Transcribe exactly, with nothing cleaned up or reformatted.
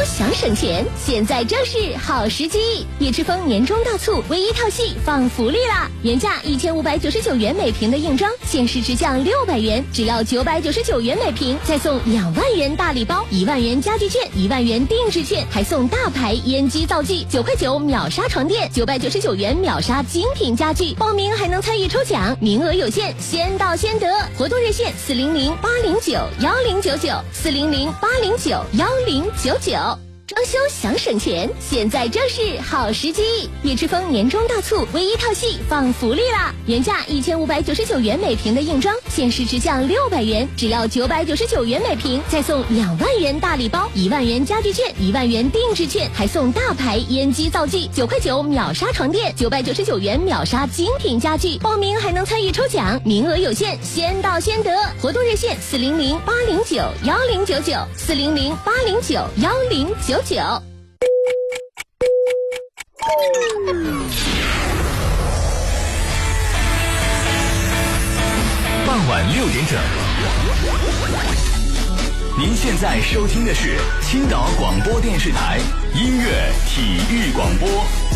想省钱，现在正是好时机！叶之峰年终大促，唯一套系放福利啦！原价一千五百九十九元每瓶的硬装，限时直降六百元，只要九百九十九元每瓶，再送两万元大礼包，一万元家具券，一万元定制券，还送大牌烟机皂剂，九块九秒杀床垫，九百九十九元秒杀精品家具。报名还能参与抽奖，名额有限，先到先得。活动热线四零零八零九幺零九九四零零八零九幺零九九。装修想省钱，现在正是好时机！叶之峰年终大促，唯一套系放福利啦！原价一千五百九十九元每瓶的硬装，限时直降六百元，只要九百九十九元每瓶，再送两万元大礼包，一万元家具券，一万元定制券，还送大牌烟机皂剂，九块九秒杀床垫，九百九十九元秒杀精品家具。报名还能参与抽奖，名额有限，先到先得。活动热线四零零八零九幺零九九四零零八零九幺零九九。 傍晚六点整，您现在收听的是青岛广播电视台音乐体育广播。